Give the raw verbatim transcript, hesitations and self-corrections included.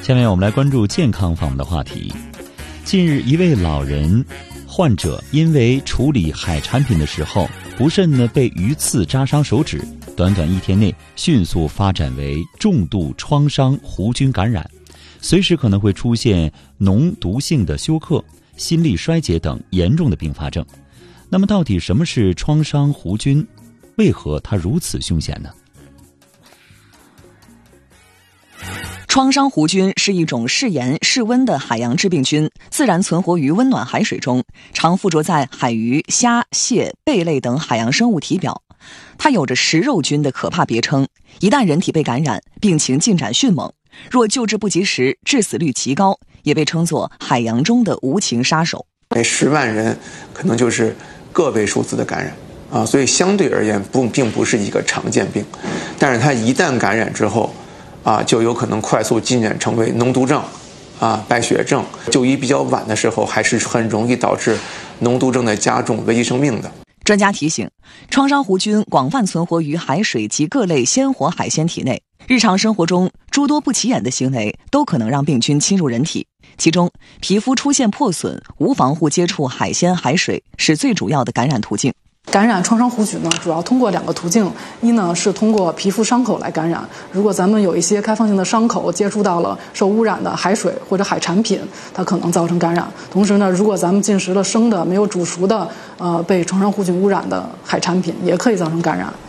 下面我们来关注健康方面的话题。近日，一位老人患者因为处理海产品的时候，不慎呢被鱼刺扎伤手指，短短一天内迅速发展为重度创伤弧菌感染，随时可能会出现脓毒性的休克、心力衰竭等严重的并发症。那么到底什么是创伤弧菌？为何它如此凶险呢？ 创伤弧菌是一种嗜盐嗜温的海洋致病菌，自然存活于温暖海水中，常附着在海鱼、虾、蟹、贝类等海洋生物体表。它有着食肉菌的可怕别称，一旦人体被感染，病情进展迅猛，若救治不及时，致死率极高，也被称作海洋中的无情杀手。 每十万人可能就是个位数字的感染啊，所以相对而言不并不是一个常见病，但是它一旦感染之后啊，就有可能快速进展成为脓毒症啊、败血症，就医比较晚的时候，还是很容易导致脓毒症的加重，危及生命的。 专家提醒，创伤弧菌广泛存活于海水及各类鲜活海鲜体内，日常生活中诸多不起眼的行为都可能让病菌侵入人体，其中皮肤出现破损、无防护接触海鲜、海水是最主要的感染途径。 感染创伤弧菌呢，主要通过两个途径，一呢是通过皮肤伤口来感染，如果咱们有一些开放性的伤口接触到了受污染的海水或者海产品，它可能造成感染。同时呢，如果咱们进食了生的没有煮熟的呃被创伤弧菌污染的海产品，也可以造成感染。